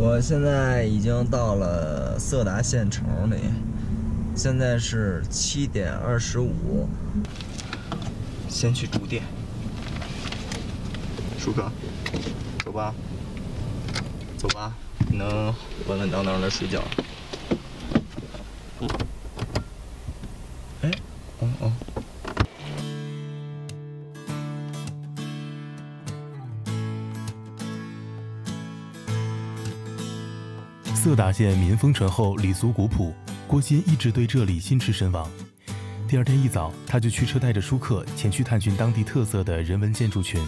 我现在已经到了色达县城里，现在是7点25，先去住店。舒克，走吧，走吧，你能稳稳当当的睡觉。哎，哦。 色达县民风淳厚，礼俗古朴，郭鑫一直对这里心驰神往。第二天一早，他就驱车带着舒克前去探寻当地特色的人文建筑群。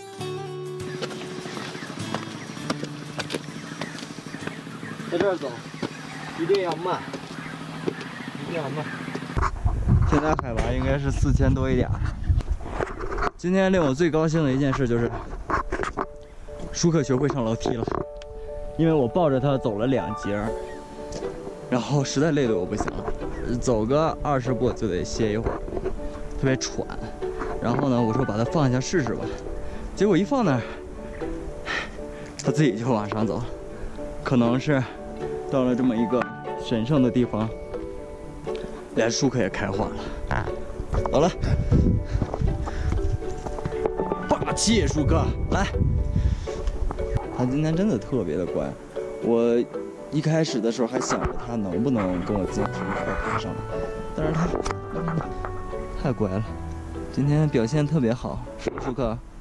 在这儿走，一定要慢，一定要慢。现在海拔应该是4000多一点。今天令我最高兴的一件事就是，舒克学会上楼梯了。 因为我抱着他走了2节，然后实在累得我不行了，走个20步就得歇一会儿，特别喘。然后呢，我说把它放下试试吧，结果一放那儿，他自己就往上走了。可能是到了这么一个神圣的地方，连舒克也开化了。好了，霸气舒克，来。 他今天真的特别的乖，我一开始的时候还想着他能不能跟我进行爬上来，但是他太乖了，今天表现特别好，舒克。